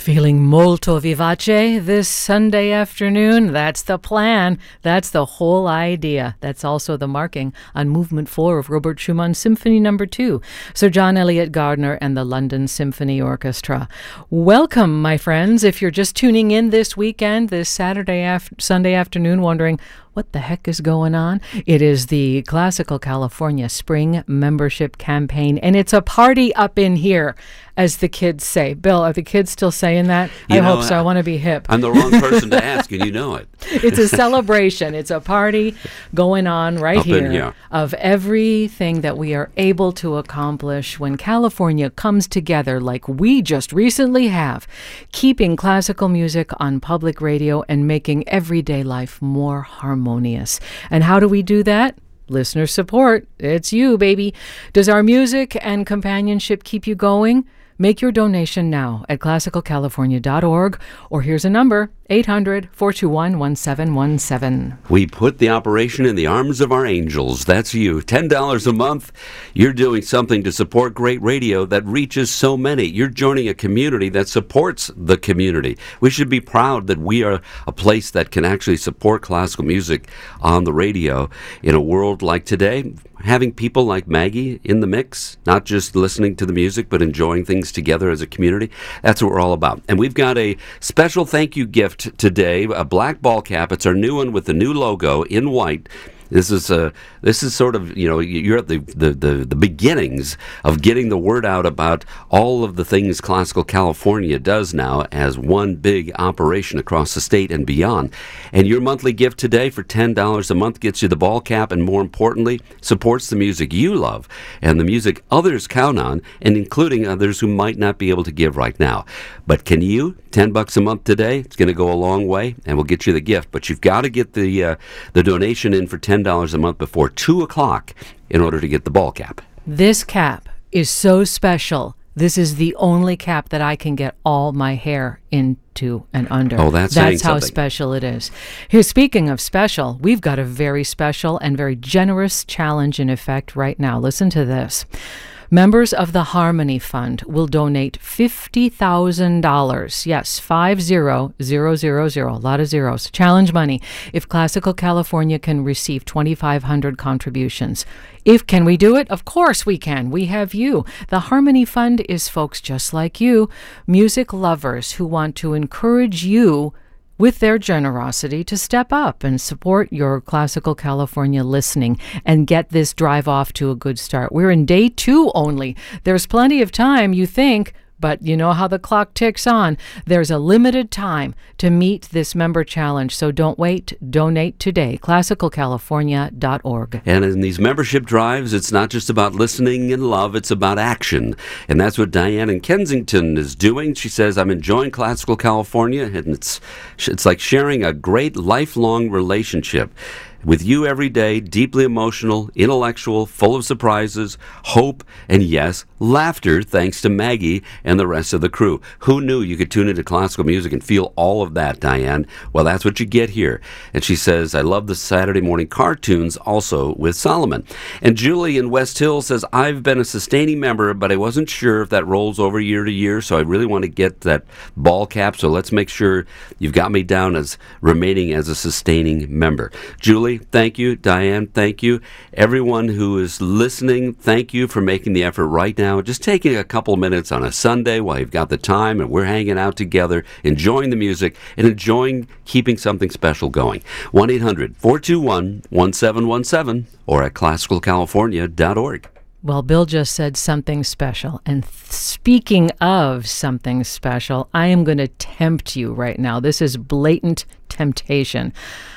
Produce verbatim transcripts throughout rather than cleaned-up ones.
Feeling molto vivace this Sunday afternoon? That's the plan. That's the whole idea. That's also the marking on Movement four of Robert Schumann Symphony Number two, Sir John Eliot Gardiner and the London Symphony Orchestra. Welcome, my friends. If you're just tuning in this weekend, this Saturday, af- Sunday afternoon, wondering, what the heck is going on? It is the Classical California Spring Membership Campaign, and it's a party up in here, as the kids say. Bill, are the kids still saying that? You I know, hope so. I want to be hip. I'm the wrong person to ask, and you know it. It's a celebration. It's a party going on right Up here, in here of everything that we are able to accomplish when California comes together like we just recently have, keeping classical music on public radio and making everyday life more harmonious. And how do we do that? Listener support. It's you, baby. Does our music and companionship keep you going? Make your donation now at classical california dot org, or here's a number, eight hundred, four two one, one seven one seven. We put the operation in the arms of our angels. That's you. ten dollars a month. You're doing something to support great radio that reaches so many. You're joining a community that supports the community. We should be proud that we are a place that can actually support classical music on the radio in a world like today. Having people like Maggie in the mix, not just listening to the music, but enjoying things together as a community. That's what we're all about. And we've got a special thank you gift today, a black ball cap. It's our new one with the new logo in white. This is a, this is sort of, you know, you're at the, the, the, the beginnings of getting the word out about all of the things Classical California does now as one big operation across the state and beyond. And your monthly gift today for ten dollars a month gets you the ball cap and, more importantly, supports the music you love and the music others count on, and including others who might not be able to give right now. But can you? ten bucks a month today, it's going to go a long way, and we'll get you the gift. But you've got to get the uh, the donation in for ten dollars a month before two o'clock in order to get the ball cap. This cap is so special. This is the only cap that I can get all my hair into and under. Oh, that's That's how something. special it is. Here, speaking of special, we've got a very special and very generous challenge in effect right now. Listen to this. Members of the Harmony Fund will donate fifty thousand dollars. Yes, five zero zero zero zero. A lot of zeros. Challenge money. If Classical California can receive twenty-five hundred contributions. If can we do it? Of course we can. We have you. The Harmony Fund is folks just like you, music lovers who want to encourage you with their generosity to step up and support your Classical California listening and get this drive off to a good start. We're in day two only. There's plenty of time, you think, but you know how the clock ticks on. There's a limited time to meet this member challenge, so don't wait. Donate today. classical california dot org. And in these membership drives, it's not just about listening and love, it's about action. And that's what Diane in Kensington is doing. She says, I'm enjoying Classical California, and it's it's like sharing a great lifelong relationship with you every day, deeply emotional, intellectual, full of surprises, hope, and yes, laughter, thanks to Maggie and the rest of the crew. Who knew you could tune into classical music and feel all of that, Diane? Well, that's what you get here. And she says, I love the Saturday morning cartoons also with Solomon. And Julie in West Hill says, I've been a sustaining member, but I wasn't sure if that rolls over year to year, so I really want to get that ball cap, so let's make sure you've got me down as remaining as a sustaining member. Julie, thank you. Diane, thank you. Everyone who is listening, thank you for making the effort right now. Just taking a couple minutes on a Sunday while you've got the time and we're hanging out together, enjoying the music and enjoying keeping something special going. one eight hundred, four two one, one seven one seven or at classical california dot org. Well, Bill just said something special. And th- speaking of something special, I am going to tempt you right now. This is blatant temptation.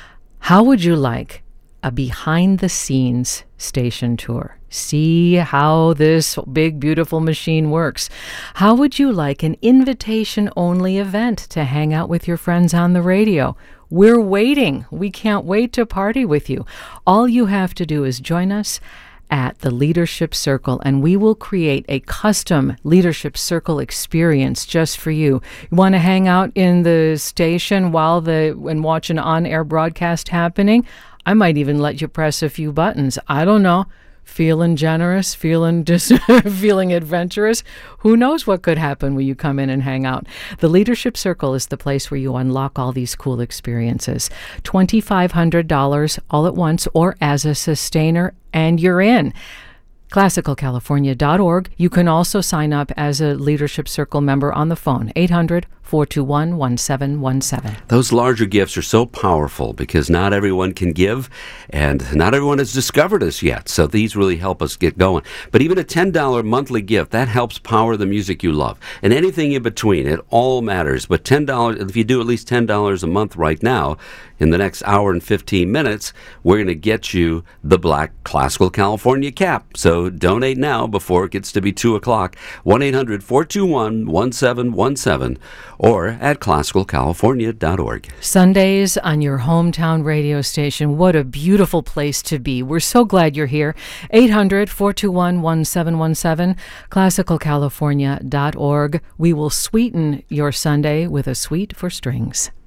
How would you like a behind-the-scenes station tour? See how this big, beautiful machine works. How would you like an invitation-only event to hang out with your friends on the radio? We're waiting. We can't wait to party with you. All you have to do is join us at the Leadership Circle, and we will create a custom Leadership Circle experience just for you. You want to hang out in the station while the and watch an on-air broadcast happening? I might even let you press a few buttons. I don't know. Feeling generous, feeling dis- feeling adventurous. Who knows what could happen when you come in and hang out? The Leadership Circle is the place where you unlock all these cool experiences. twenty-five hundred dollars all at once or as a sustainer, and you're in. classical california dot org. You can also sign up as a Leadership Circle member on the phone, eight hundred, four two one, one seven one seven. Those larger gifts are so powerful because not everyone can give, and not everyone has discovered us yet, so these really help us get going. But even a ten dollars monthly gift, that helps power the music you love. And anything in between, it all matters. But ten dollars, if you do at least ten dollars a month right now, in the next hour and fifteen minutes, we're going to get you the black Classical California cap. So donate now before it gets to be two o'clock. one eight hundred, four two one, one seven one seven or at classical california dot org. Sundays on your hometown radio station. What a beautiful place to be. We're so glad you're here. eight hundred, four two one, one seven one seven, classical california dot org. We will sweeten your Sunday with a Suite for Strings.